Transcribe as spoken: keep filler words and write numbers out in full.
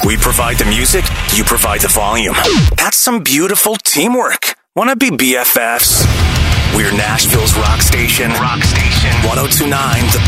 We provide the music, you provide the volume. That's some beautiful teamwork. Wanna be B F Fs? We're Nashville's rock station. Rock station. ten twenty-nine The